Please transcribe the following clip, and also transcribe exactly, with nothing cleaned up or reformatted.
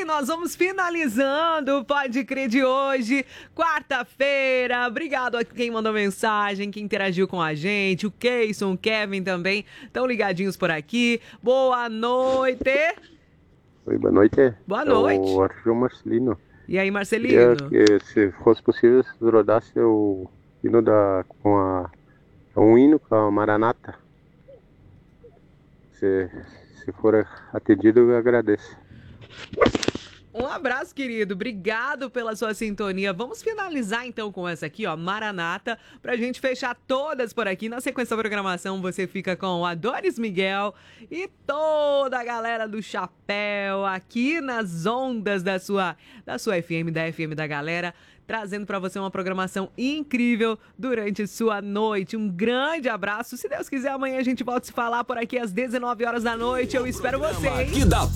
nós vamos finalizando o Pode Crer de hoje, quarta-feira. Obrigado a quem mandou mensagem, quem interagiu com a gente, o Keyson, o Kevin também, estão ligadinhos por aqui. Boa noite. Oi, boa noite. Boa noite. É o Arthur Marcelino. E aí, Marcelino? Queria que, se fosse possível, se rodasse o hino da, com a, um hino com a Maranata. Se, se for atendido, eu agradeço. Um abraço, querido. Obrigado pela sua sintonia. Vamos finalizar, então, com essa aqui, ó, Maranata, pra gente fechar todas por aqui. Na sequência da programação, você fica com a Doris Miguel e toda a galera do Chapéu aqui nas ondas da sua, da sua F M, da F M da galera, trazendo pra você uma programação incrível durante sua noite. Um grande abraço. Se Deus quiser, amanhã a gente volta a se falar por aqui às dezenove horas da noite. Eu espero você, hein?